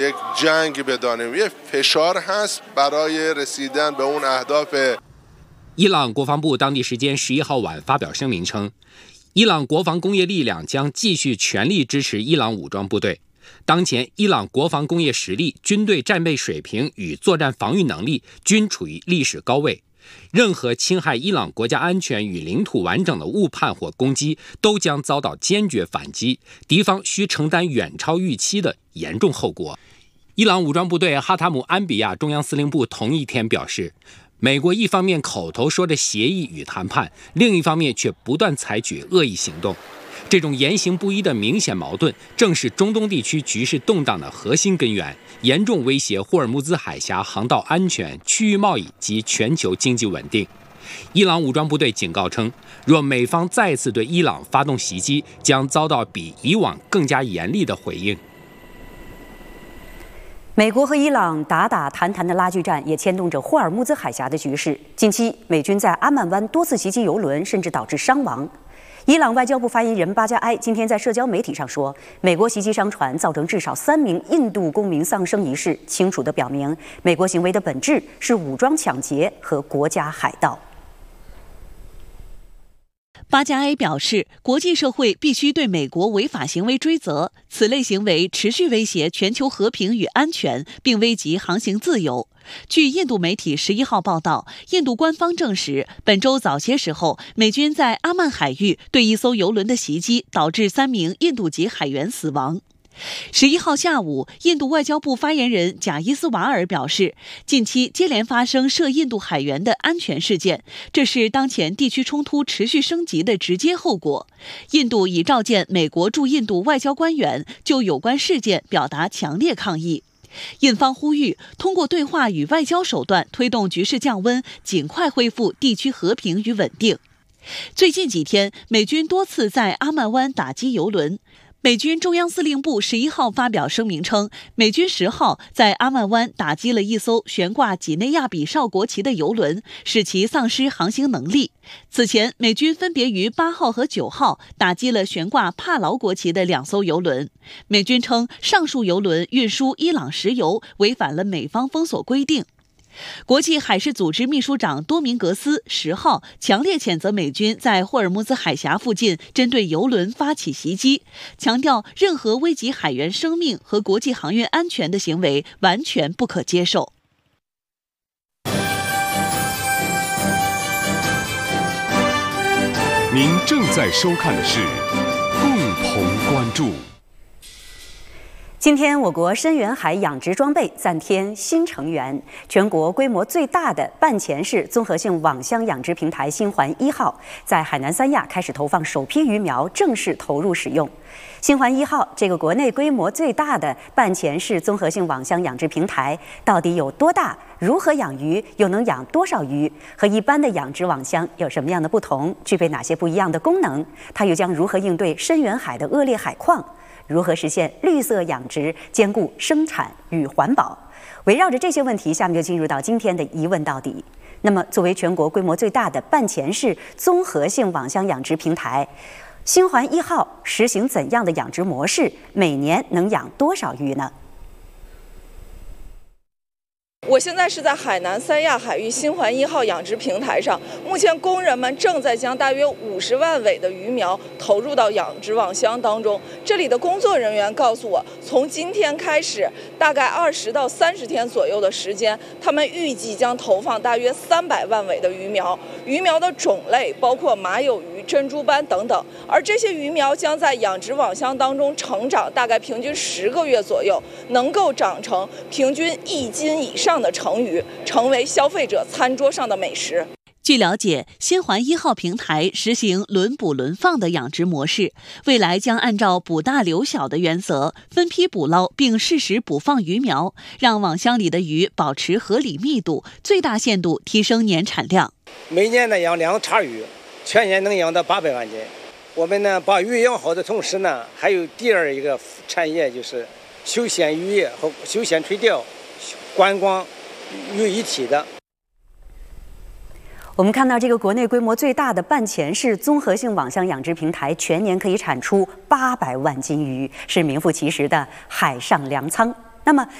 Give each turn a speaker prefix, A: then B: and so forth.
A: یک جنگ بدانیم یه فشار هست برای رسیدن به اون اهداف。
B: 伊朗国防部当地时间11号晚发表声明称，伊朗国防工业力量将继续全力支持伊朗武装部队。当前，伊朗国防工业实力、军队战备水平与作战防御能力均处于历史高位。任何侵害伊朗国家安全与领土完整的误判或攻击，都将遭到坚决反击，敌方需承担远超预期的严重后果。伊朗武装部队哈塔姆安比亚中央司令部同一天表示，美国一方面口头说着协议与谈判，另一方面却不断采取恶意行动。这种言行不一的明显矛盾，正是中东地区局势动荡的核心根源，严重威胁霍尔木兹海峡航道安全、区域贸易及全球经济稳定。伊朗武装部队警告称，若美方再次对伊朗发动袭击，将遭到比以往更加严厉的回应。
C: 美国和伊朗打打谈谈的拉锯战，也牵动着霍尔木兹海峡的局势。近期，美军在阿曼湾多次袭击油轮，甚至导致伤亡。伊朗外交部发言人巴加埃今天在社交媒体上说，美国袭击商船造成至少3名印度公民丧生一事，清楚地表明美国行为的本质是武装抢劫和国家海盗。
D: 巴加埃表示，国际社会必须对美国违法行为追责，此类行为持续威胁全球和平与安全，并危及航行自由。据印度媒体11号报道，印度官方证实，本周早些时候，美军在阿曼海域对一艘油轮的袭击，导致3名印度籍海员死亡。11号下午，印度外交部发言人贾伊斯瓦尔表示，近期接连发生涉印度海员的安全事件，这是当前地区冲突持续升级的直接后果。印度已召见美国驻印度外交官员，就有关事件表达强烈抗议。印方呼吁通过对话与外交手段推动局势降温，尽快恢复地区和平与稳定。最近几天，美军多次在阿曼湾打击油轮。美军中央司令部11号发表声明称，美军10号在阿曼湾打击了一艘悬挂几内亚比绍国旗的油轮，使其丧失航行能力。此前，美军分别于8号和9号打击了悬挂帕劳国旗的2艘油轮。美军称，上述油轮运输伊朗石油，违反了美方封锁规定。国际海事组织秘书长多明格斯10号强烈谴责美军在霍尔木兹海峡附近针对油轮发起袭击，强调任何危及海员生命和国际航运安全的行为完全不可接受。
E: 您正在收看的是共同关注。
C: 今天，我国深远海养殖装备暂添新成员，全国规模最大的半潜式综合性网箱养殖平台星环1号在海南三亚开始投放首批鱼苗，正式投入使用。星环1号这个国内规模最大的半潜式综合性网箱养殖平台到底有多大？如何养鱼？又能养多少鱼？和一般的养殖网箱有什么样的不同？具备哪些不一样的功能？它又将如何应对深远海的恶劣海况？如何实现绿色养殖，兼顾生产与环保？围绕着这些问题，下面就进入到今天的一问到底。那么，作为全国规模最大的半潜式综合性网箱养殖平台，星环1号实行怎样的养殖模式？每年能养多少鱼呢？
F: 我现在是在海南三亚海域星环1号养殖平台上，目前工人们正在将大约50万尾的鱼苗投入到养殖网箱当中。这里的工作人员告诉我，从今天开始，大概20到30天左右的时间，他们预计将投放大约300万尾的鱼苗。鱼苗的种类包括马友鱼、珍珠斑等等，而这些鱼苗将在养殖网箱当中成长，大概平均10个月左右，能够长成平均1斤以上的成鱼，成为消费者餐桌上的美食。
D: 据了解，星环1号平台实行轮捕轮放的养殖模式，未来将按照捕大留小的原则，分批捕捞并适时补放鱼苗，让网箱里的鱼保持合理密度，最大限度提升年产量。
G: 每年呢养2叉鱼，全年能养到800万斤。我们呢把鱼养好的同时呢，还有第二一个产业，就是休闲渔业和休闲垂钓、观光于一体的。
C: 我们看到这个国内规模最大的半潜式综合性网箱养殖平台，全年可以产出800万斤鱼，是名副其实的海上粮仓。那么，